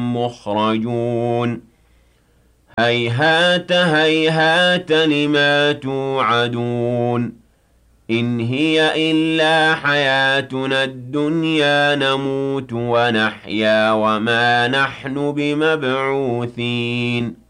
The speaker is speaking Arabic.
مُخْرَجُونَ هَيْهَاتَ هَيْهَاتَ لِمَا تُوعَدُونَ إِنْ هِيَ إِلَّا حَيَاتُنَا الدُّنْيَا نَمُوتُ وَنَحْيَا وَمَا نَحْنُ بِمَبْعُوثِينَ